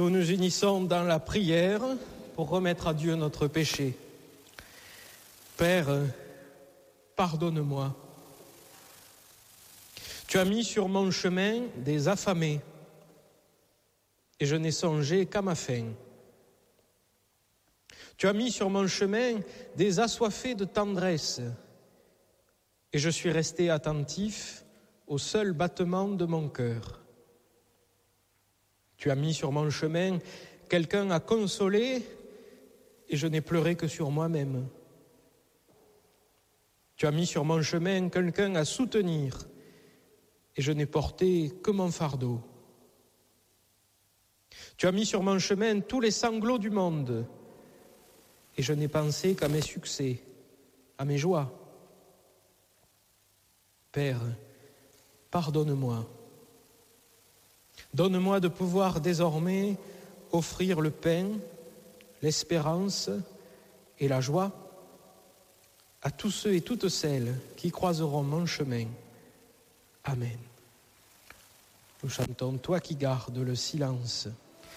Nous nous unissons dans la prière pour remettre à Dieu notre péché. Père, pardonne-moi. Tu as mis sur mon chemin des affamés, et je n'ai songé qu'à ma faim. Tu as mis sur mon chemin des assoiffés de tendresse, et je suis resté attentif au seul battement de mon cœur. Tu as mis sur mon chemin quelqu'un à consoler, et je n'ai pleuré que sur moi-même. Tu as mis sur mon chemin quelqu'un à soutenir, et je n'ai porté que mon fardeau. Tu as mis sur mon chemin tous les sanglots du monde, et je n'ai pensé qu'à mes succès, à mes joies. Père, pardonne-moi. Donne-moi de pouvoir désormais offrir le pain, l'espérance et la joie à tous ceux et toutes celles qui croiseront mon chemin. Amen. Nous chantons « Toi qui gardes le silence ».